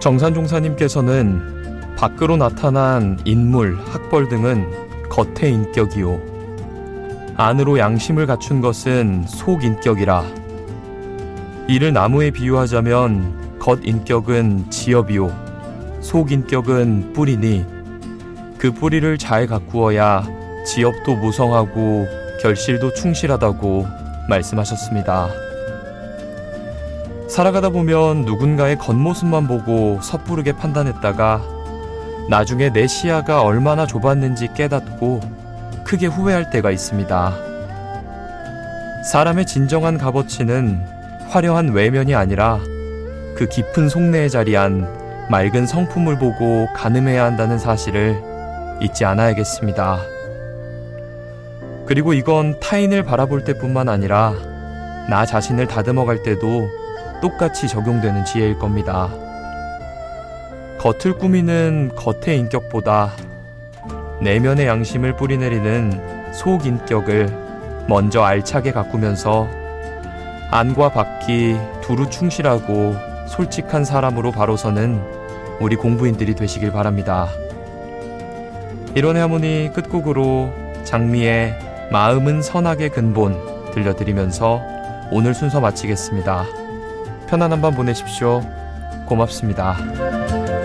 정산 종사님께서는 밖으로 나타난 인물, 학벌 등은 겉의 인격이요, 안으로 양심을 갖춘 것은 속인격이라. 이를 나무에 비유하자면 겉인격은 지엽이요, 속인격은 뿌리니 그 뿌리를 잘 가꾸어야 지엽도 무성하고 결실도 충실하다고 말씀하셨습니다. 살아가다 보면 누군가의 겉모습만 보고 섣부르게 판단했다가 나중에 내 시야가 얼마나 좁았는지 깨닫고 크게 후회할 때가 있습니다. 사람의 진정한 값어치는 화려한 외면이 아니라 그 깊은 속내에 자리한 맑은 성품을 보고 가늠해야 한다는 사실을 잊지 않아야겠습니다. 그리고 이건 타인을 바라볼 때뿐만 아니라 나 자신을 다듬어갈 때도 똑같이 적용되는 지혜일 겁니다. 겉을 꾸미는 겉의 인격보다 내면의 양심을 뿌리내리는 속인격을 먼저 알차게 가꾸면서 안과 밖이 두루 충실하고 솔직한 사람으로 바로 서는 우리 공부인들이 되시길 바랍니다. 일원의 하모니 끝곡으로 장미의 마음은 선하게 근본 들려드리면서 오늘 순서 마치겠습니다. 편안한 밤 보내십시오. 고맙습니다.